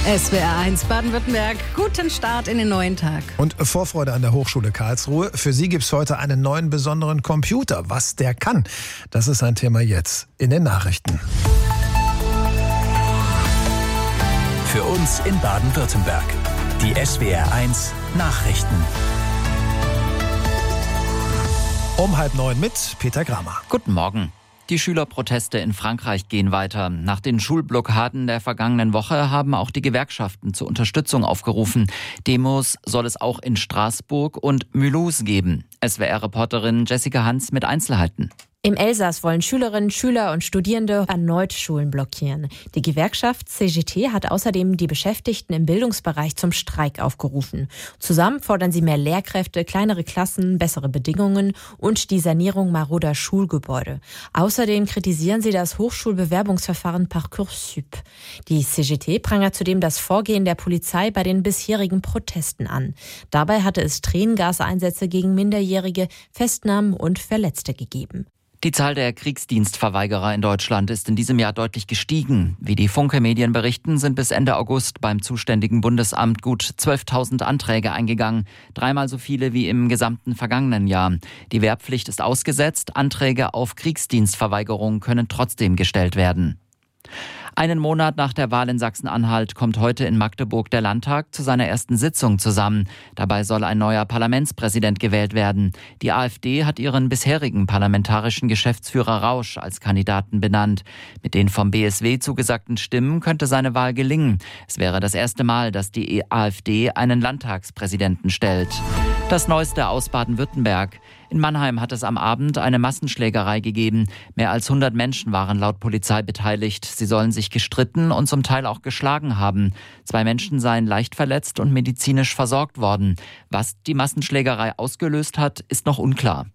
SWR 1 Baden-Württemberg, guten Start in den neuen Tag. Und Vorfreude an der Hochschule Karlsruhe. Für Sie gibt's heute einen neuen besonderen Computer. Was der kann, das ist ein Thema jetzt in den Nachrichten. Für uns in Baden-Württemberg. Die SWR 1 Nachrichten. Um 8:30 mit Peter Gramer. Guten Morgen. Die Schülerproteste in Frankreich gehen weiter. Nach den Schulblockaden der vergangenen Woche haben auch die Gewerkschaften zur Unterstützung aufgerufen. Demos soll es auch in Straßburg und Mulhouse geben. SWR-Reporterin Jessica Hans mit Einzelheiten. Im Elsass wollen Schülerinnen, Schüler und Studierende erneut Schulen blockieren. Die Gewerkschaft CGT hat außerdem die Beschäftigten im Bildungsbereich zum Streik aufgerufen. Zusammen fordern sie mehr Lehrkräfte, kleinere Klassen, bessere Bedingungen und die Sanierung maroder Schulgebäude. Außerdem kritisieren sie das Hochschulbewerbungsverfahren Parcoursup. Die CGT prangert zudem das Vorgehen der Polizei bei den bisherigen Protesten an. Dabei hatte es Tränengaseinsätze gegen Minderjährige, Festnahmen und Verletzte gegeben. Die Zahl der Kriegsdienstverweigerer in Deutschland ist in diesem Jahr deutlich gestiegen. Wie die Funke-Medien berichten, sind bis Ende August beim zuständigen Bundesamt gut 12.000 Anträge eingegangen. 3-mal so viele wie im gesamten vergangenen Jahr. Die Wehrpflicht ist ausgesetzt. Anträge auf Kriegsdienstverweigerung können trotzdem gestellt werden. Einen Monat nach der Wahl in Sachsen-Anhalt kommt heute in Magdeburg der Landtag zu seiner ersten Sitzung zusammen. Dabei soll ein neuer Parlamentspräsident gewählt werden. Die AfD hat ihren bisherigen parlamentarischen Geschäftsführer Rausch als Kandidaten benannt. Mit den vom BSW zugesagten Stimmen könnte seine Wahl gelingen. Es wäre das erste Mal, dass die AfD einen Landtagspräsidenten stellt. Das Neueste aus Baden-Württemberg. In Mannheim hat es am Abend eine Massenschlägerei gegeben. Mehr als 100 Menschen waren laut Polizei beteiligt. Sie sollen sich gestritten und zum Teil auch geschlagen haben. 2 Menschen seien leicht verletzt und medizinisch versorgt worden. Was die Massenschlägerei ausgelöst hat, ist noch unklar.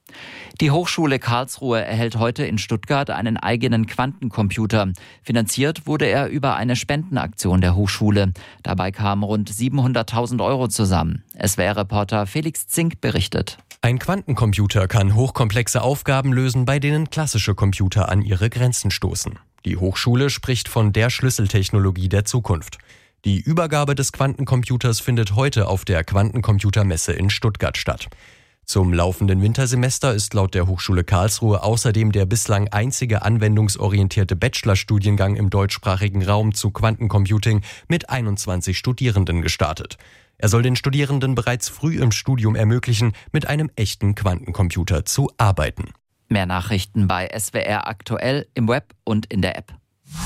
Die Hochschule Karlsruhe erhält heute in Stuttgart einen eigenen Quantencomputer. Finanziert wurde er über eine Spendenaktion der Hochschule. Dabei kamen rund 700.000 € zusammen. SWR-Reporter Felix Zink berichtet. Ein Quantencomputer kann hochkomplexe Aufgaben lösen, bei denen klassische Computer an ihre Grenzen stoßen. Die Hochschule spricht von der Schlüsseltechnologie der Zukunft. Die Übergabe des Quantencomputers findet heute auf der Quantencomputermesse in Stuttgart statt. Zum laufenden Wintersemester ist laut der Hochschule Karlsruhe außerdem der bislang einzige anwendungsorientierte Bachelorstudiengang im deutschsprachigen Raum zu Quantencomputing mit 21 Studierenden gestartet. Er soll den Studierenden bereits früh im Studium ermöglichen, mit einem echten Quantencomputer zu arbeiten. Mehr Nachrichten bei SWR aktuell im Web und in der App.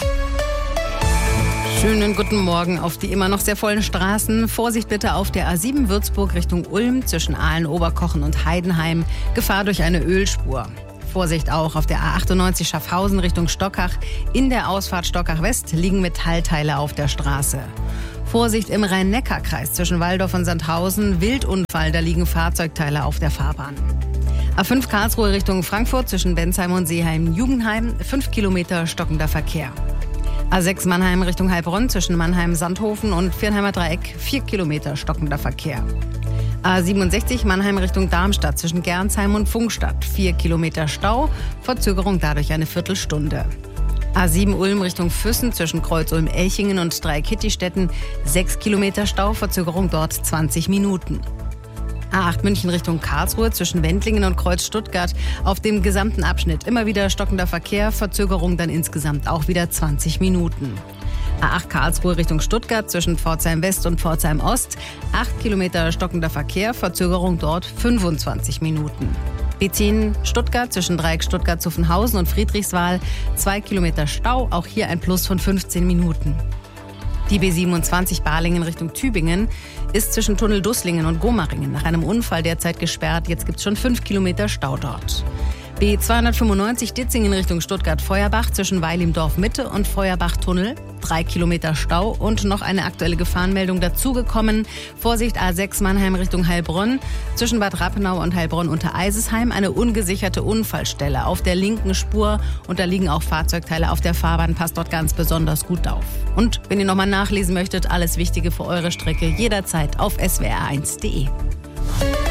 Schönen guten Morgen auf die immer noch sehr vollen Straßen. Vorsicht bitte auf der A7 Würzburg Richtung Ulm zwischen Aalen, Oberkochen und Heidenheim. Gefahr durch eine Ölspur. Vorsicht auch auf der A98 Schaffhausen Richtung Stockach. In der Ausfahrt Stockach West liegen Metallteile auf der Straße. Vorsicht im Rhein-Neckar-Kreis zwischen Walldorf und Sandhausen. Wildunfall, da liegen Fahrzeugteile auf der Fahrbahn. A5 Karlsruhe Richtung Frankfurt zwischen Bensheim und Seeheim-Jugendheim. 5 Kilometer stockender Verkehr. A6 Mannheim Richtung Heilbronn zwischen Mannheim-Sandhofen und Viernheimer Dreieck. 4 Kilometer stockender Verkehr. A67 Mannheim Richtung Darmstadt zwischen Gernsheim und Pfungstadt. 4 Kilometer Stau, Verzögerung dadurch eine Viertelstunde. A7 Ulm Richtung Füssen zwischen Kreuz-Ulm-Elchingen und Dreieck-Hittistetten. 6 Kilometer Stau, Verzögerung dort 20 Minuten. A8 München Richtung Karlsruhe zwischen Wendlingen und Kreuz Stuttgart. Auf dem gesamten Abschnitt immer wieder stockender Verkehr, Verzögerung dann insgesamt auch wieder 20 Minuten. A8 Karlsruhe Richtung Stuttgart zwischen Pforzheim West und Pforzheim Ost. 8 Kilometer stockender Verkehr, Verzögerung dort 25 Minuten. B10 Stuttgart zwischen Dreieck Stuttgart-Zuffenhausen und Friedrichswal. 2 Kilometer Stau, auch hier ein Plus von 15 Minuten. Die B27 Balingen Richtung Tübingen ist zwischen Tunnel Dusslingen und Gomaringen nach einem Unfall derzeit gesperrt. Jetzt gibt es schon 5 Kilometer Stau dort. B295 Ditzingen Richtung Stuttgart-Feuerbach zwischen Weil im Dorf Mitte und Feuerbach-Tunnel. 3 Kilometer Stau und noch eine aktuelle Gefahrenmeldung dazugekommen. Vorsicht A6 Mannheim Richtung Heilbronn. Zwischen Bad Rappenau und Heilbronn unter Eisesheim eine ungesicherte Unfallstelle auf der linken Spur. Und da liegen auch Fahrzeugteile auf der Fahrbahn. Passt dort ganz besonders gut auf. Und wenn ihr nochmal nachlesen möchtet, alles Wichtige für eure Strecke jederzeit auf swr1.de.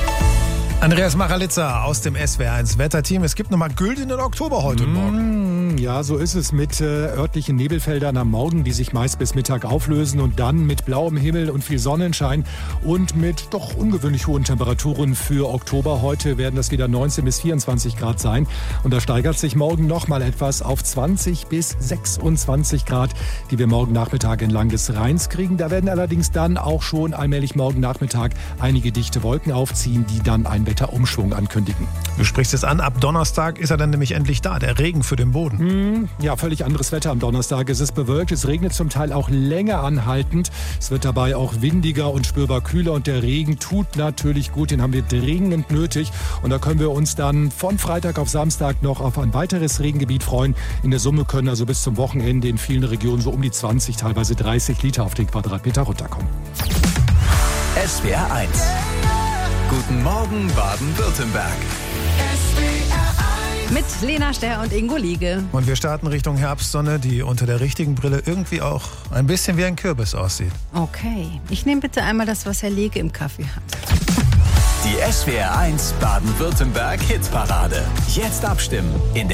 Andreas Machalitzer aus dem SWR1 Wetterteam. Es gibt nochmal güldenen Oktober heute und morgen. Ja, so ist es mit örtlichen Nebelfeldern am Morgen, die sich meist bis Mittag auflösen und dann mit blauem Himmel und viel Sonnenschein und mit doch ungewöhnlich hohen Temperaturen für Oktober. Heute werden das wieder 19 bis 24 Grad sein und da steigert sich morgen noch mal etwas auf 20 bis 26 Grad, die wir morgen Nachmittag entlang des Rheins kriegen. Da werden allerdings dann auch schon allmählich morgen Nachmittag einige dichte Wolken aufziehen, die dann einen Wetterumschwung ankündigen. Du sprichst es an, ab Donnerstag ist er dann nämlich endlich da, der Regen für den Boden. Ja, völlig anderes Wetter am Donnerstag. Es ist bewölkt, es regnet zum Teil auch länger anhaltend. Es wird dabei auch windiger und spürbar kühler und der Regen tut natürlich gut, den haben wir dringend nötig. Und da können wir uns dann von Freitag auf Samstag noch auf ein weiteres Regengebiet freuen. In der Summe können also bis zum Wochenende in vielen Regionen so um die 20, teilweise 30 Liter auf den Quadratmeter runterkommen. SWR 1. Guten Morgen Baden-Württemberg. Mit Lena Sterr und Ingo Liege. Und wir starten Richtung Herbstsonne, die unter der richtigen Brille irgendwie auch ein bisschen wie ein Kürbis aussieht. Okay, ich nehme bitte einmal das, was Herr Liege im Kaffee hat. Die SWR 1 Baden-Württemberg Hitparade. Jetzt abstimmen in der